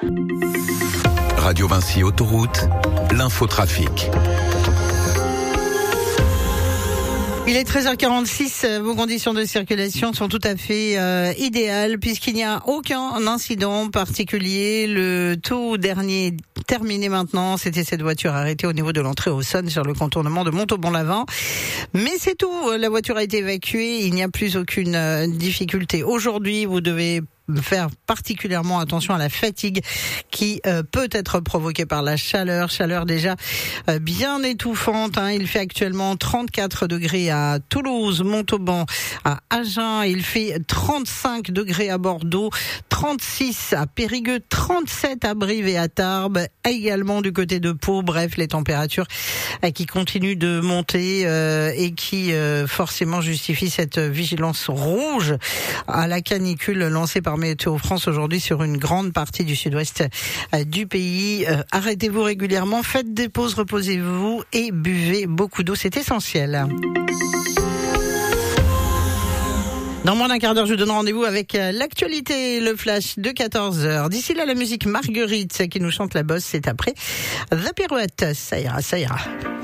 Radio Vinci Autoroute, l'infotrafic. Il est 13h46, vos conditions de circulation sont tout à fait idéales puisqu'il n'y a aucun incident particulier. Le tout dernier terminé maintenant, c'était cette voiture arrêtée au niveau de l'entrée au Sonne sur le contournement de Montauban-l'Avent. Mais c'est tout, la voiture a été évacuée, il n'y a plus aucune difficulté. Aujourd'hui, vous devez faire particulièrement attention à la fatigue qui peut être provoquée par la chaleur déjà bien étouffante. Il fait actuellement 34 degrés à Toulouse, Montauban, à Agen. Il fait 35 degrés à Bordeaux, 36 à Périgueux, 37 à Brive et à Tarbes, également du côté de Pau. Bref, les températures qui continuent de monter et qui forcément justifient cette vigilance rouge à la canicule lancée par Météo France aujourd'hui sur une grande partie du sud-ouest du pays. Arrêtez-vous régulièrement, faites des pauses, reposez-vous et buvez beaucoup d'eau, c'est essentiel. Dans moins d'un quart d'heure, je vous donne rendez-vous avec l'actualité, le flash de 14h. D'ici là, la musique Marguerite qui nous chante la bosse, c'est après The Pirouette. Ça ira.